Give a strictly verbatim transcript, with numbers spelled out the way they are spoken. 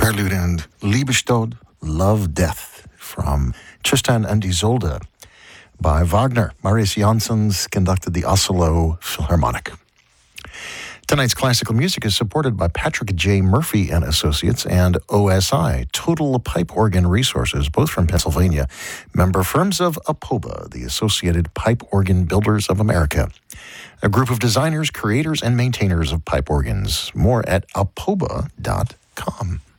Prelude and Liebestod, Love, Death, from Tristan and Isolde by Wagner. Marius Jansons conducted the Oslo Philharmonic. Tonight's classical music is supported by Patrick J. Murphy and Associates and O S I, Total Pipe Organ Resources, both from Pennsylvania, member firms of APOBA, the Associated Pipe Organ Builders of America, a group of designers, creators, and maintainers of pipe organs. More at apoba dot com.